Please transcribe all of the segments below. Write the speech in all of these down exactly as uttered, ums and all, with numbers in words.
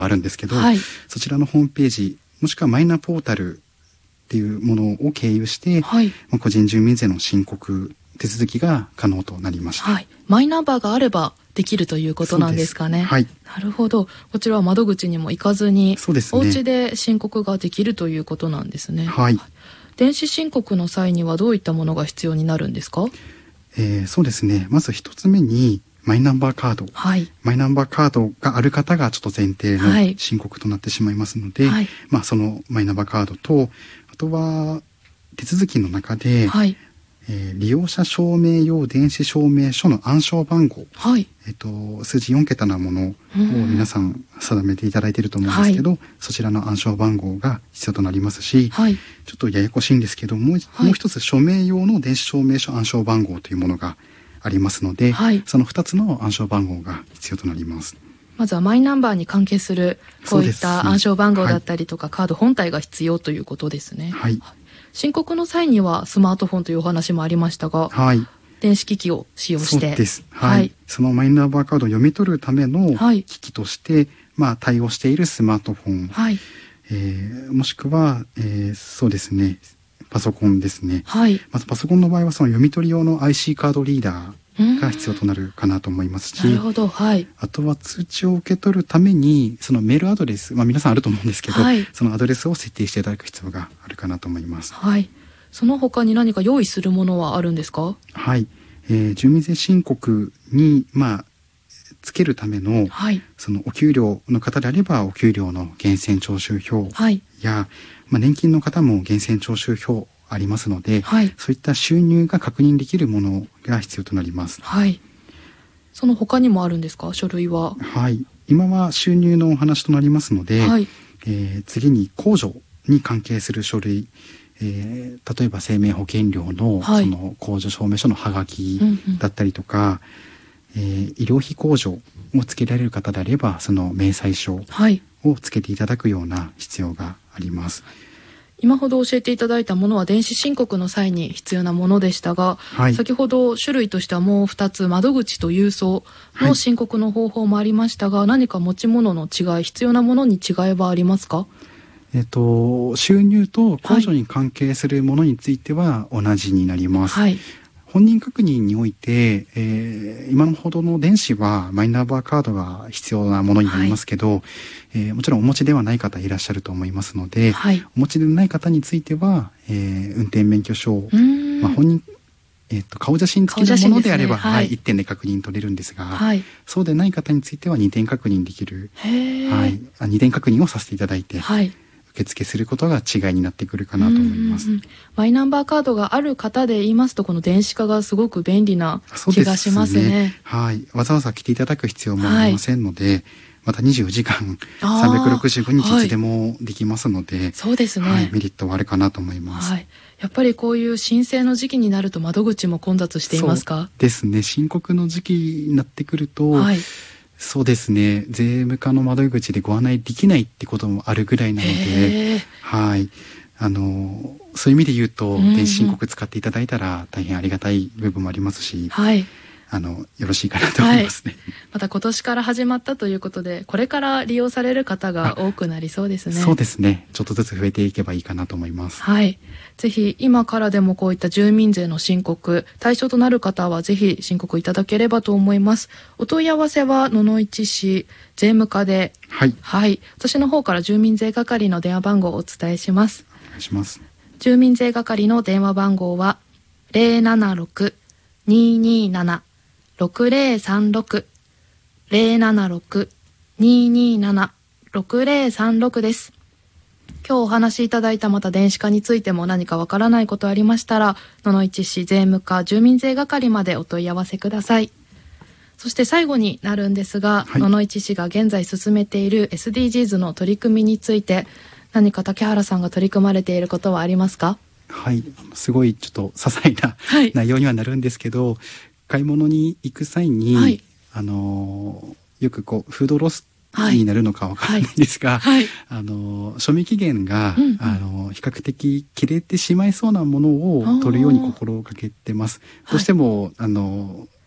あるんですけど、 はい、 そちらのホームページもしくはマイナポータルっていうものを経由して、 はい、 まあ、個人住民税の申告手続きが可能となりました。 はい、マイナンバーがあればできるということなんですかね。 はい、 なるほど。こちらは窓口にも行かずに、 そうですね、 お家で申告ができるということなんですね。 はい、 電子申告の際にはどういったものが必要になるんですか？ えー、そうですね、まず一つ目にマイナンバーカード、 はい、 マイナンバーカードがある方がちょっと前提の申告となってしまいますので、 はい、 まあ、そのマイナンバーカードと、あとは手続きの中で、 はい、 えー、利用者証明用電子証明書の暗証番号、 はい、 えっと、数字よん桁なものを皆さん定めていただいていると思うんですけど、はい、そちらの暗証番号が必要となりますし、はい、ちょっとややこしいんですけどもう、はい、もう一つ署名用の電子証明書暗証番号というものがありますので、はい、そのふたつの暗証番号が必要となります。 まずはマイナンバーに関係するこういった暗証番号だったりとか、はい、カード本体が必要ということですね。 はい、 申告の際にはスマートフォンというお話もありましたが、はい、電子機器を使用して、 そうです、はいはい、そのマイナンバーカードを読み取るための機器として、はい、まあ、対応しているスマートフォン、はい、えー、もしくは、えー、そうですね、パソコンですね、はい、まずパソコンの場合はその読み取り用の アイシー カードリーダーが必要となるかなと思いますし、 なるほど、はい、 あとは通知を受け取るためにそのメールアドレス、まあ、皆さんあると思うんですけど、はい、そのアドレスを設定していただく必要があるかなと思います。 はい、その他に何か用意するものはあるんですか？ はい、えー、住民税申告に、まあ、つけるための、はい、そのお給料の方であればお給料の源泉徴収票や、はい、まあ、年金の方も源泉徴収票ありますので、はい、そういった収入が確認できるものが必要となります。 はい、その他にもあるんですか？書類は。 はい、今は収入のお話となりますので、はい、えー、次に控除に関係する書類、えー、例えば生命保険料の、はい、その控除証明書のハガキだったりとか、うんうん、えー、医療費控除をつけられる方であればその明細書をつけていただくような必要があります。 今ほど教えていただいたものは電子申告の際に必要なものでしたが、はい、先ほど種類としてはもうふたつ、窓口と郵送の申告の方法もありましたが、はい、何か持ち物の違い、必要なものに違いはありますか？ えっと、収入と控除に関係するものについては同じになります。はい、本人確認において、えー、今のほどの電子はマイナンバーカードが必要なものになりますけど、はい、えー、もちろんお持ちではない方いらっしゃると思いますので、はい、お持ちでない方については、えー、運転免許証、まあ、本人、えー、と顔写真付きのものであれば、ね、はいはい、いってんで確認取れるんですが、はい、そうでない方についてはにてん確認できる、はい、あにてん確認をさせていただいて、はい、受付することが違いになってくるかなと思います。うんうんうん、 マイナンバーカードがある方で言いますと、この電子化がすごく便利な気がしますね。 そうですね、はい、わざわざ来ていただく必要もありませんので、はい、またにじゅうよじかんさんびゃくろくじゅうごにちいつでもできますので、はい、 そうですね、 はい、メリットはあるかなと思います。 はい、やっぱりこういう申請の時期になると窓口も混雑していますか？ そうですね、申告の時期になってくると、はい、そうですね、税務課の窓口でご案内できないってこともあるぐらいなので、はい、あのそういう意味で言うと、うんうん、電子申告使っていただいたら大変ありがたい部分もありますし、はい、あのよろしいかなと思いますね。はい、 また今年から始まったということで、これから利用される方が多くなりそうですね。 そうですね、ちょっとずつ増えていけばいいかなと思います。 はい、ぜひ今からでもこういった住民税の申告対象となる方はぜひ申告いただければと思います。お問い合わせは野々市市税務課で、はい、はい、私の方から住民税係の電話番号をお伝えします。 お願いします。 住民税係の電話番号は ゼロななろく にーにーなな ろくゼロさんろく ゼロななろく にーにーなな ろくゼロさんろく です。今日お話しいただいたまた電子化についても何かわからないことありましたら、野々市市税務課住民税係までお問い合わせください。そして最後になるんですが、はい、野々市市が現在進めている エスディージーズ の取り組みについて何か竹原さんが取り組まれていることはありますか？ はい、すごいちょっと些細な、はい、内容にはなるんですけど、買い物に行く際に、はい、あのよくこうフードロスになるのかわからないんですが、はいはい、あの賞味期限が、うんうん、あの比較的切れてしまいそうなものを取るように心がけてます。どうしてもあの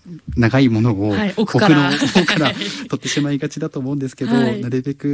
長いものを、 はい、奥奥からの方から取ってしまいがちだと思うんですけど、 はい、 なるべく